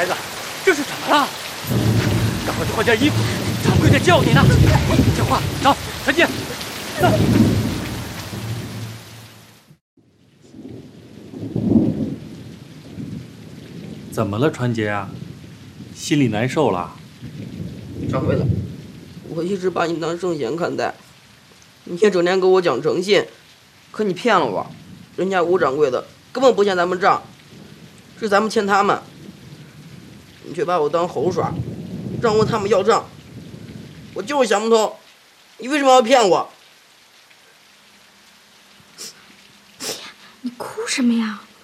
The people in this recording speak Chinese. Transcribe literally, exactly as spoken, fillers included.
孩子，这是怎么了？赶快去换件衣服，掌柜的叫你呢。听话，走，陈进，走。怎么了，川杰啊？心里难受了？ 掌柜的，我一直把你当圣贤看待，你也整天给我讲诚信，可你骗了我，人家吴掌柜的根本不欠咱们账，是咱们欠他们，你却把我当猴耍，让问他们要账，我就是想不通，你为什么要骗我？ 你哭什么呀？